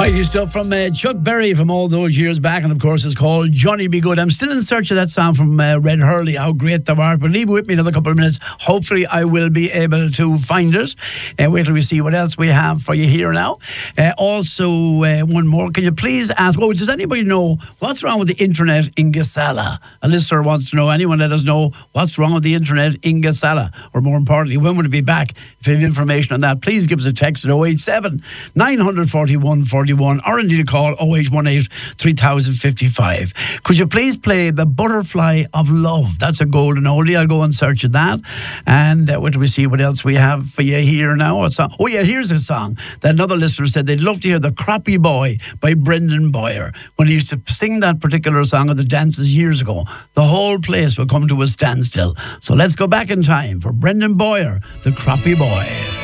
Mighty stuff from Chuck Berry from all those years back, and of course it's called Johnny Be Good. I'm still in search of that song from Red Hurley, How Great Thou Art, but leave it with me another couple of minutes. Hopefully I will be able to find it. Wait till we see what else we have for you here now. Also, one more. Can you please ask, does anybody know what's wrong with the internet in Gasala? A listener wants to know. Anyone let us know what's wrong with the internet in Gasala? Or more importantly, when will it be back? If you have information on that, please give us a text at 087 941 41, or indeed a call 0818 3055. Could you please play The Butterfly of Love? That's a golden oldie. I'll go and search at that. And wait till we see what else we have for you here now. Here's a song that another listener said they'd love to hear, The Crappie Boy by Brendan Boyer. When he used to sing that particular song at the dances years ago, the whole place would come to a standstill. So let's go back in time for Brendan Boyer, The Crappie Boy.